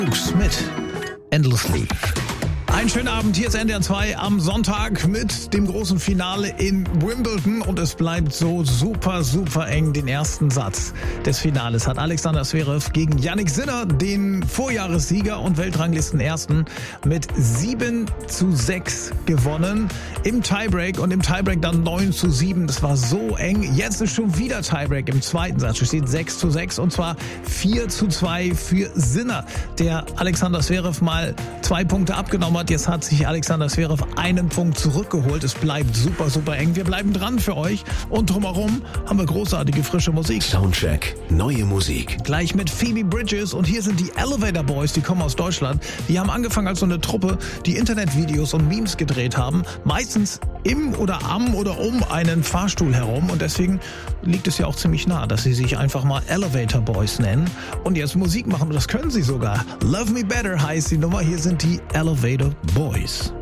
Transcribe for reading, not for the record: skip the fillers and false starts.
Mit Endlessly. Einen schönen Abend, hier ist NDR 2 am Sonntag mit dem großen Finale in Wimbledon und es bleibt so super eng. Den ersten Satz des Finales hat Alexander Zverev gegen Jannik Sinner, den Vorjahressieger und Weltranglistenersten, mit 7:6 gewonnen im Tiebreak und im Tiebreak dann 9:7. Das war so eng. Jetzt ist schon wieder Tiebreak im zweiten Satz. Es steht 6:6 und zwar 4:2 für Sinner, der Alexander Zverev mal 2 Punkte abgenommen hat. Jetzt hat sich Alexander Zverev einen Punkt zurückgeholt. Es bleibt super eng. Wir bleiben dran für euch und drumherum haben wir großartige frische Musik. Soundcheck, neue Musik. Gleich mit Phoebe Bridgers und hier sind die Elevator Boys, die kommen aus Deutschland. Die haben angefangen als so eine Truppe, die Internetvideos und Memes gedreht haben. Meistens im oder am oder um einen Fahrstuhl herum und deswegen liegt es ja auch ziemlich nah, dass sie sich einfach mal Elevator Boys nennen und jetzt Musik machen und das können sie sogar. Love Me Better heißt die Nummer. Hier sind die Elevator Boys.